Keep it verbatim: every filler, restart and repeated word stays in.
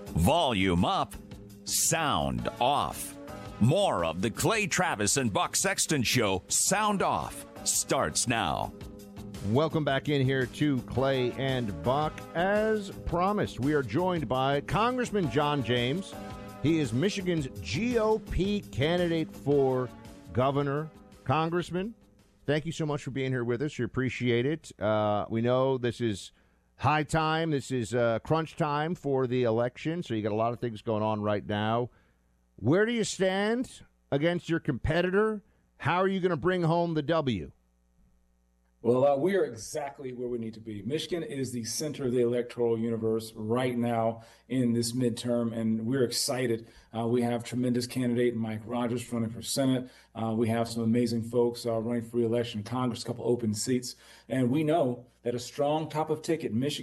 Volume up, sound off. More of the Clay Travis and Buck Sexton Show, Sound Off, starts now. Welcome back in here to Clay and Buck. As promised, we are joined by Congressman John James. He is Michigan's G O P candidate for governor. Congressman, thank you so much for being here with us. We appreciate it. Uh, we know this is high time. This is uh, crunch time for the election, so you got a lot of things going on right now. Where do you stand against your competitor? How are you going to bring home the W? Well, uh, we are exactly where we need to be. Michigan is the center of the electoral universe right now in this midterm, and we're excited. Uh, we have tremendous candidate Mike Rogers running for Senate. Uh, we have some amazing folks uh, running for re-election in Congress, a couple open seats. And we know that a strong top of ticket Michigan